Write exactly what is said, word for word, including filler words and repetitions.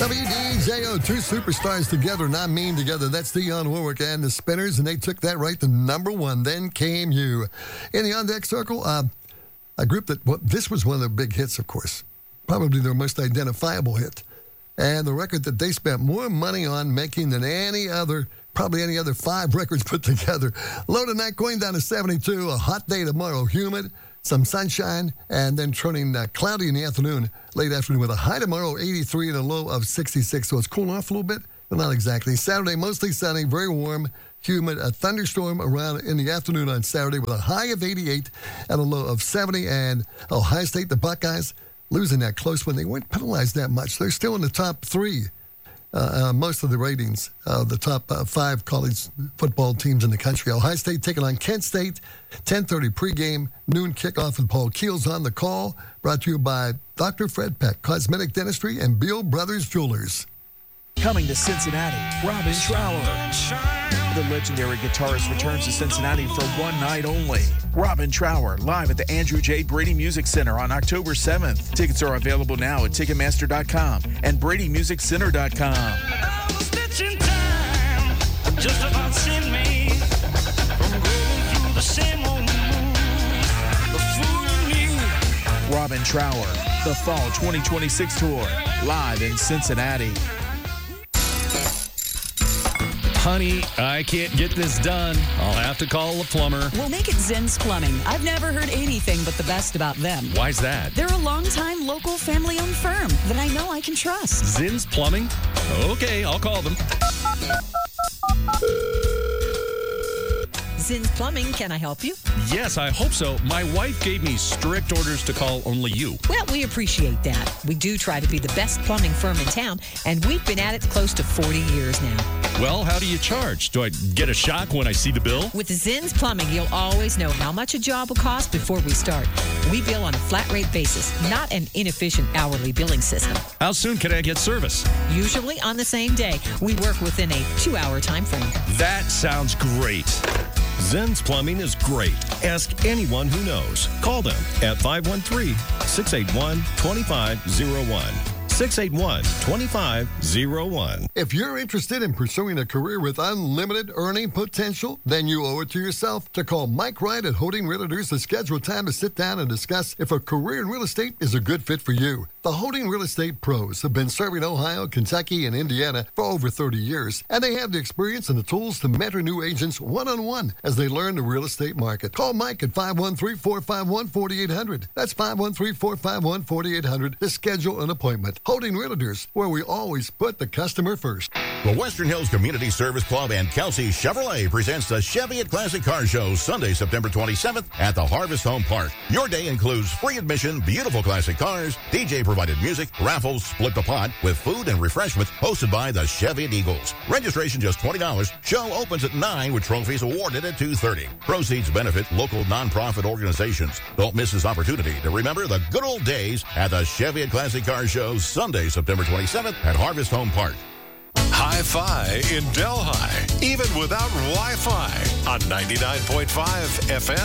W D J O, two superstars together, not mean together. That's Dionne Warwick and the Spinners, and they took that right to number one. Then came you. In the On Deck Circle, uh, a group that, well, this was one of their big hits, of course. Probably their most identifiable hit. And the record that they spent more money on making than any other, probably any other five records put together. Loaded Night going down to seventy-two, a hot day tomorrow, humid, some sunshine, and then turning uh, cloudy in the afternoon, late afternoon, with a high tomorrow, eighty-three, and a low of sixty-six. So it's cooling off a little bit, but not exactly. Saturday, mostly sunny, very warm, humid, a thunderstorm around in the afternoon on Saturday with a high of eighty-eight and a low of seventy. And Ohio State, the Buckeyes, losing that close one. They weren't penalized that much. They're still in the top three. Uh, uh, most of the ratings, uh, the top uh, five college football teams in the country. Ohio State taking on Kent State, ten thirty pregame, noon kickoff, and Paul Keels on the call. Brought to you by Doctor Fred Peck, Cosmetic Dentistry, and Beal Brothers Jewelers. Coming to Cincinnati, Robin Trower. The legendary guitarist returns to Cincinnati for one night only. Robin Trower, live at the Andrew J. Brady Music Center on October seventh. Tickets are available now at Ticketmaster dot com and Brady Music Center dot com. Just about sent me from going through the same old Robin Trower, the Fall twenty twenty-six Tour, live in Cincinnati. Honey, I can't get this done. I'll have to call a plumber. We'll make it Zinn's Plumbing. I've never heard anything but the best about them. Why's that? They're a long-time local family-owned firm that I know I can trust. Zinn's Plumbing? Okay, I'll call them. Zinn's Plumbing, can I help you? Yes, I hope so. My wife gave me strict orders to call only you. Well, we appreciate that. We do try to be the best plumbing firm in town, and we've been at it close to forty years now. Well, how do you charge? Do I get a shock when I see the bill? With Zinn's Plumbing, you'll always know how much a job will cost before we start. We bill on a flat rate basis, not an inefficient hourly billing system. How soon can I get service? Usually on the same day. We work within a two-hour time frame. That sounds great. Zinn's Plumbing is great. Ask anyone who knows. Call them at five one three, six eight one, two five zero one. six eight one, two five zero one. If you're interested in pursuing a career with unlimited earning potential, then you owe it to yourself to call Mike Wright at Holding Realtors to schedule time to sit down and discuss if a career in real estate is a good fit for you. The Holding Real Estate Pros have been serving Ohio, Kentucky, and Indiana for over thirty years, and they have the experience and the tools to mentor new agents one-on-one as they learn the real estate market. Call Mike at five one three, four five one, four eight zero zero. That's five one three, four five one, four eight zero zero to schedule an appointment. Holding Realtors, where we always put the customer first. The Western Hills Community Service Club and Kelsey Chevrolet presents the Cheviot Classic Car Show Sunday, September twenty-seventh at the Harvest Home Park. Your day includes free admission, beautiful classic cars, D J-provided music, raffles, split the pot with food and refreshments hosted by the Cheviot Eagles. Registration just twenty dollars. Show opens at nine with trophies awarded at two thirty. Proceeds benefit local nonprofit organizations. Don't miss this opportunity to remember the good old days at the Cheviot Classic Car Show Sunday, September twenty-seventh at Harvest Home Park. Hi-Fi in Delhi, even without Wi-Fi on ninety-nine point five F M.